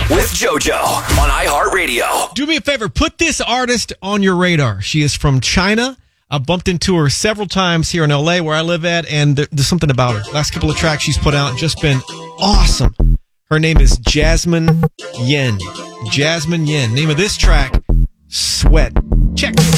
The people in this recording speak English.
with JoJo on iHeartRadio. Do me a favor, put this artist on your radar. She is from China. I've bumped into her several times here in LA where I live at, and there's something about her. Last couple of tracks she's put out just been awesome. Her name is Jasmine Yen. Jasmine Yen. Name of this track, Sweat.